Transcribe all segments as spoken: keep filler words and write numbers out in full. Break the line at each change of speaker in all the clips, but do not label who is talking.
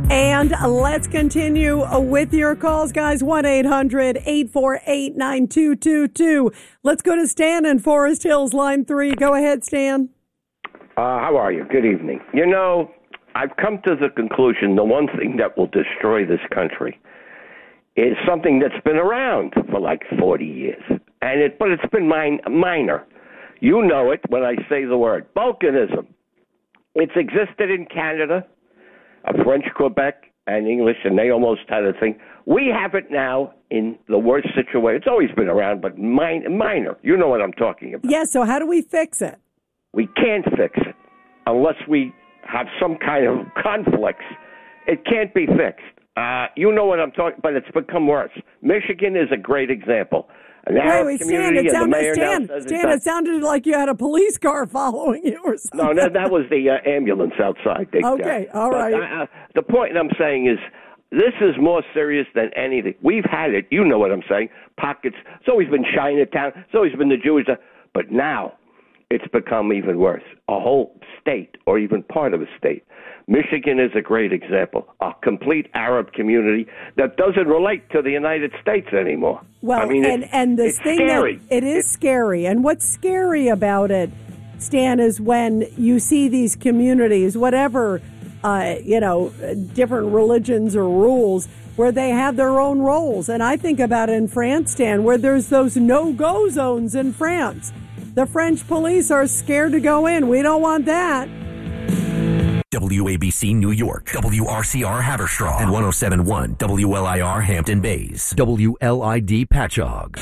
And let's continue with your calls, guys. one eight hundred eight four eight nine two two two. Let's go to Stan in Forest Hills, line three. Go ahead, Stan.
Uh, how are you? Good evening. You know, I've come to the conclusion the one thing that will destroy this country is something that's been around for like forty years. and it, But it's been min- minor. You know it when I say the word. Balkanism. It's existed in Canada, uh, French Quebec, and English, and they almost had a thing. We have it now in the worst situation. It's always been around, but min- minor. You know what I'm talking about.
Yeah, so how do we fix it?
We can't fix it unless we have some kind of conflicts. It can't be fixed. Uh, you know what I'm talking about, but it's become worse. Michigan is a great example. An Arab
wait, wait,
community,
Stan, it
and
sounded,
the mayor
Stan,
now says
Stan,
it's not.
it sounded like you had a police car following you or something.
No, that, that was the uh, ambulance outside. They,
okay,
uh,
all
but,
right.
Uh, the point I'm saying is this is more serious than anything. We've had it. You know what I'm saying. Pockets. It's always been Chinatown. It's always been the Jewish. But now it's become even worse. A whole state or even part of a state. Michigan is a great example. A complete Arab community that doesn't relate to the United States anymore.
Well,
I mean,
and,
it's,
and the
it's
thing
scary.
That, it is
it's,
scary. And what's scary about it, Stan, is when you see these communities, whatever, uh, you know, different religions or rules, where they have their own roles. And I think about it in France, Stan, where there's those no-go zones in France. The French police are scared to go in. We don't want that.
W A B C New York, W R C R Haverstraw, and one oh seven point one W L I R Hampton Bays, W L I D Patchogue.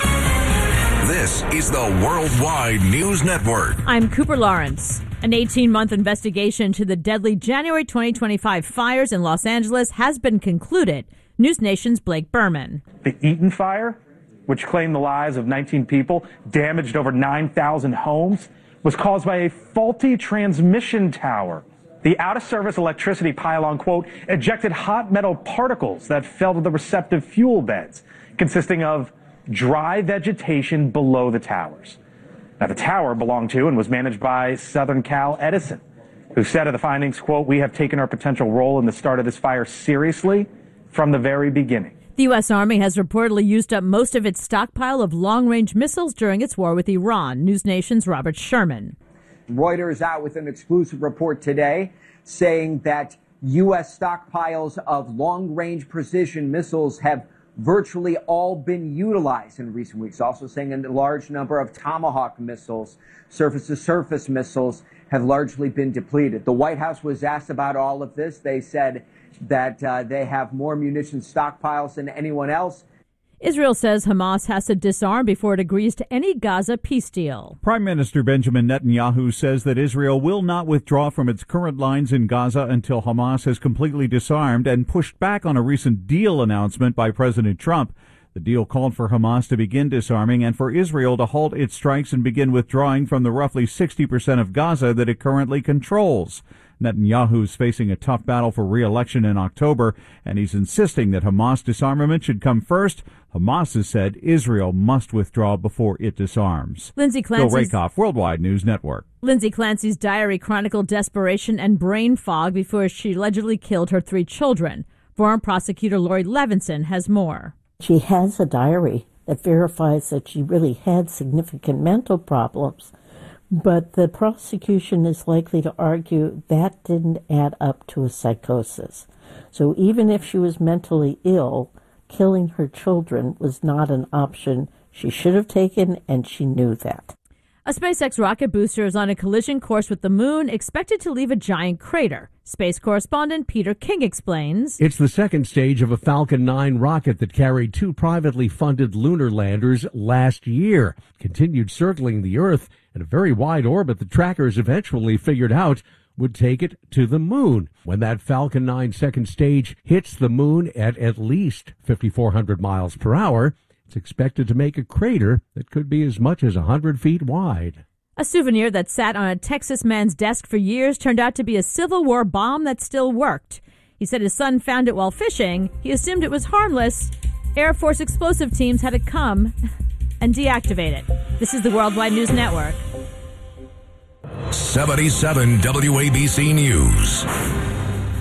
This is the Worldwide News Network.
I'm Cooper Lawrence. An eighteen-month investigation to the deadly January twenty twenty-five fires in Los Angeles has been concluded. News Nation's Blake Berman.
The Eaton Fire, which claimed the lives of nineteen people, damaged over nine thousand homes, was caused by a faulty transmission tower. The out-of-service electricity pylon, quote, ejected hot metal particles that fell to the receptive fuel beds, consisting of dry vegetation below the towers. Now, the tower belonged to and was managed by Southern Cal Edison, who said of the findings, quote, we have taken our potential role in the start of this fire seriously from the very beginning.
The U S. Army has reportedly used up most of its stockpile of long-range missiles during its war with Iran. News Nation's Robert Sherman.
Reuters out with an exclusive report today saying that U S stockpiles of long-range precision missiles have virtually all been utilized in recent weeks. Also saying a large number of Tomahawk missiles, surface-to-surface missiles, have largely been depleted. The White House was asked about all of this. They said that uh, they have more munitions stockpiles than anyone else.
Israel says Hamas has to disarm before it agrees to any Gaza peace deal.
Prime Minister Benjamin Netanyahu says that Israel will not withdraw from its current lines in Gaza until Hamas has completely disarmed, and pushed back on a recent deal announcement by President Trump. The deal called for Hamas to begin disarming and for Israel to halt its strikes and begin withdrawing from the roughly sixty percent of Gaza that it currently controls. Netanyahu's facing a tough battle for re-election in October, and he's insisting that Hamas disarmament should come first. Hamas has said Israel must withdraw before it disarms.
Lindsay
Bill
Clancy's,
Rakoff, Worldwide News Network.
Lindsay Clancy's diary chronicled desperation and brain fog before she allegedly killed her three children. Foreign prosecutor Lori Levinson has more.
She has a diary that verifies that she really had significant mental problems. But the prosecution is likely to argue that didn't add up to a psychosis. So even if she was mentally ill, killing her children was not an option she should have taken, and she knew that.
A SpaceX rocket booster is on a collision course with the moon, expected to leave a giant crater. Space correspondent Peter King explains.
It's the second stage of a Falcon nine rocket that carried two privately funded lunar landers last year. Continued circling the Earth in a very wide orbit the trackers eventually figured out would take it to the moon. When that Falcon nine second stage hits the moon at at least fifty-four hundred miles per hour, it's expected to make a crater that could be as much as one hundred feet wide.
A souvenir that sat on a Texas man's desk for years turned out to be a Civil War bomb that still worked. He said his son found it while fishing. He assumed it was harmless. Air Force explosive teams had to come and deactivate it. This is the Worldwide News Network.
seventy-seven W A B C News.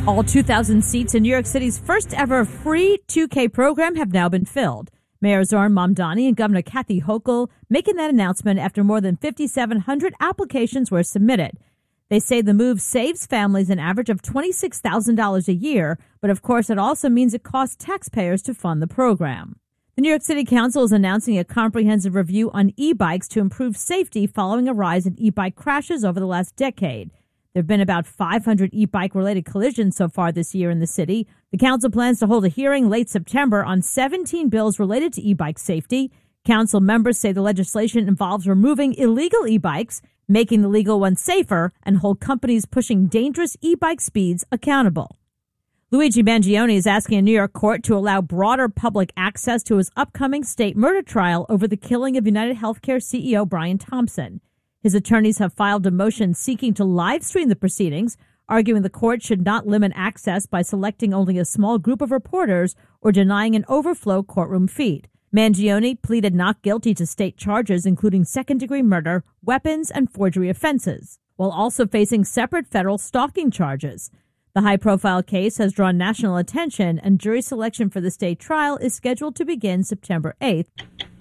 All two thousand seats in New York City's first ever free two K program have now been filled. Mayor Zohran Mamdani and Governor Kathy Hochul making that announcement after more than five thousand seven hundred applications were submitted. They say the move saves families an average of twenty-six thousand dollars a year, but of course it also means it costs taxpayers to fund the program. The New York City Council is announcing a comprehensive review on e-bikes to improve safety following a rise in e-bike crashes over the last decade. There have been about five hundred e-bike related collisions so far this year in the city. The council plans to hold a hearing late September on seventeen bills related to e-bike safety. Council members say the legislation involves removing illegal e-bikes, making the legal ones safer, and hold companies pushing dangerous e-bike speeds accountable. Luigi Mangione is asking a New York court to allow broader public access to his upcoming state murder trial over the killing of United Healthcare C E O Brian Thompson. His attorneys have filed a motion seeking to live stream the proceedings, arguing the court should not limit access by selecting only a small group of reporters or denying an overflow courtroom feed. Mangione pleaded not guilty to state charges including second-degree murder, weapons, and forgery offenses, while also facing separate federal stalking charges. The high-profile case has drawn national attention, and jury selection for the state trial is scheduled to begin September eighth.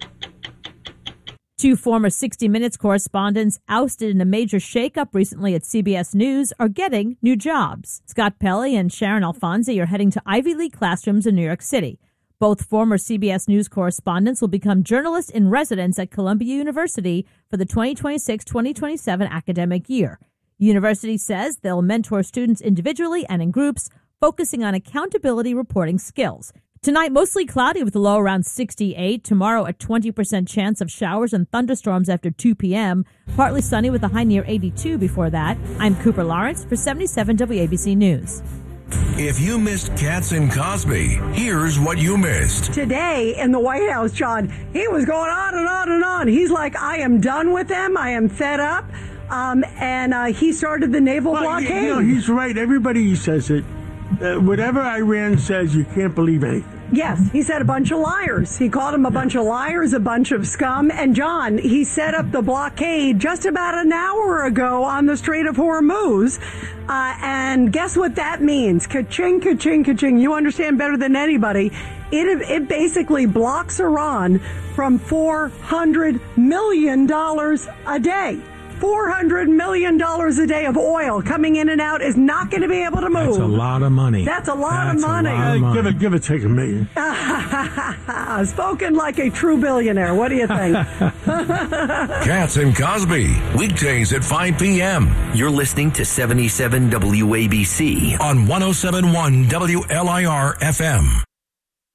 Two former sixty minutes correspondents ousted in a major shakeup recently at C B S News are getting new jobs. Scott Pelley and Sharon Alfonsi are heading to Ivy League classrooms in New York City. Both former C B S News correspondents will become journalists in residence at Columbia University for the twenty twenty-six twenty twenty-seven academic year. University says they'll mentor students individually and in groups, focusing on accountability reporting skills. Tonight, mostly cloudy with a low around sixty-eight. Tomorrow, a twenty percent chance of showers and thunderstorms after two p.m. Partly sunny with a high near eighty-two before that. I'm Cooper Lawrence for seventy-seven W A B C News.
If you missed Katz and Cosby, here's what you missed.
Today in the White House, John, he was going on and on and on. He's like, I am done with them. I am fed up. Um, and uh, he started the naval
well,
blockade.
You know, he's right. Everybody says it. Uh, whatever Iran says, you can't believe anything.
Yes, he said a bunch of liars. He called them a bunch of liars, a bunch of scum. And John, he set up the blockade just about an hour ago on the Strait of Hormuz. Uh, and guess what that means? Ka-ching, ka-ching, ka-ching. You understand better than anybody. It, it basically blocks Iran from four hundred million dollars a day. four hundred million dollars a day of oil coming in and out is not going to be able to move.
That's a lot of money.
That's a lot
That's
of money.
A lot of money. Uh, give it, give it, take a million.
Spoken like a true billionaire. What do you think?
Katz and Cosby, weekdays at five p.m.
You're listening to seventy-seven W A B C
on one oh seven point one W L I R F M.